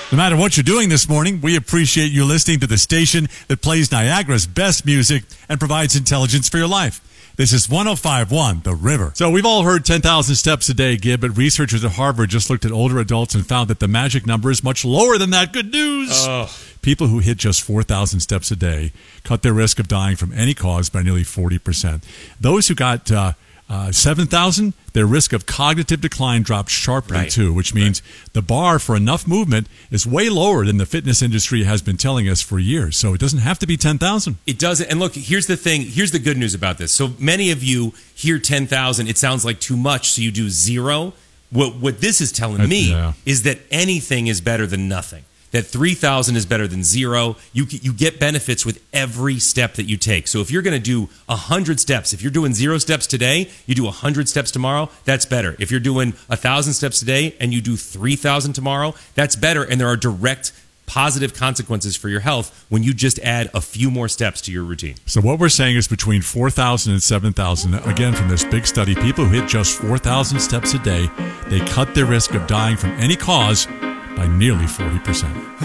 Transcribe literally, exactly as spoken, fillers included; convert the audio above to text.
No matter what you're doing this morning, we appreciate you listening to the station that plays Niagara's best music and provides intelligence for your life. This is one oh five point one The River. So we've all heard ten thousand steps a day, Gib, but researchers at Harvard just looked at older adults and found that the magic number is much lower than that. Good news! Oh. People who hit just four thousand steps a day cut their risk of dying from any cause by nearly forty percent. Those who got uh, uh, seven thousand, their risk of cognitive decline dropped sharply, right. too, which means right. the bar for enough movement is way lower than the fitness industry has been telling us for years. So it doesn't have to be ten thousand. It doesn't. And look, here's the thing. Here's the good news about this. So many of you hear ten thousand. It sounds like too much, so you do zero. What, what this is telling uh, me yeah. is that anything is better than nothing. That three thousand is better than zero. You you get benefits with every step that you take. So if you're going to do one hundred steps, if you're doing zero steps today, you do one hundred steps tomorrow, that's better. If you're doing one thousand steps today and you do three thousand tomorrow, that's better. And there are direct positive consequences for your health when you just add a few more steps to your routine. So what we're saying is between four thousand and seven thousand, again, from this big study, people who hit just four thousand steps a day, they cut their risk of dying from any cause by nearly forty percent.